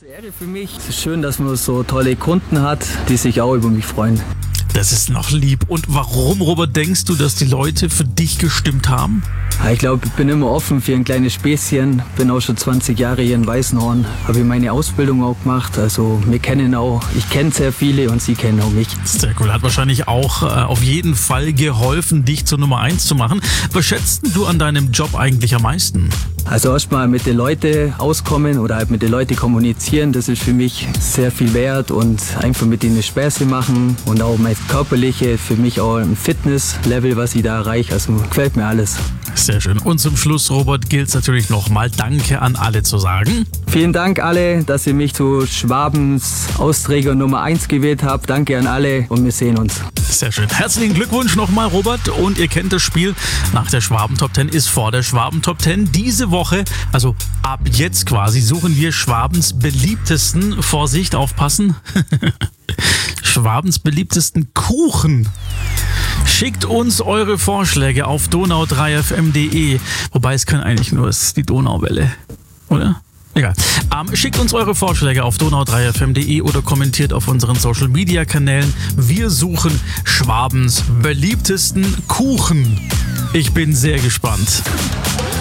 Ehre für mich. Es ist schön, dass man so tolle Kunden hat, die sich auch über mich freuen. Das ist noch lieb. Und warum, Robert, denkst du, dass die Leute für dich gestimmt haben? Ich glaube, ich bin immer offen für ein kleines Späßchen. Bin auch schon 20 Jahre hier in Weißenhorn. Habe ich meine Ausbildung auch gemacht. Also ich kenne sehr viele und sie kennen auch mich. Sehr cool. Hat wahrscheinlich auch auf jeden Fall geholfen, dich zur Nummer 1 zu machen. Was schätzt du an deinem Job eigentlich am meisten? Also erstmal mit den Leuten auskommen oder halt mit den Leuten kommunizieren, das ist für mich sehr viel wert und einfach mit ihnen Späße machen und auch mein körperliche, für mich auch ein Fitnesslevel, was ich da erreiche, also gefällt mir alles. Sehr schön. Und zum Schluss, Robert, gilt es natürlich nochmal Danke an alle zu sagen. Vielen Dank alle, dass ihr mich zu Schwabens Austräger Nummer 1 gewählt habt. Danke an alle und wir sehen uns. Sehr schön. Herzlichen Glückwunsch nochmal, Robert. Und ihr kennt das Spiel. Nach der Schwaben Top 10 ist vor der Schwaben Top 10. Diese Woche, also ab jetzt quasi, suchen wir Schwabens beliebtesten, Vorsicht, aufpassen, Schwabens beliebtesten Kuchen. Schickt uns eure Vorschläge auf donau3fm.de. Wobei es kann eigentlich nur die Donauwelle, oder? Egal. Schickt uns eure Vorschläge auf donau3fm.de oder kommentiert auf unseren Social-Media-Kanälen. Wir suchen Schwabens beliebtesten Kuchen. Ich bin sehr gespannt.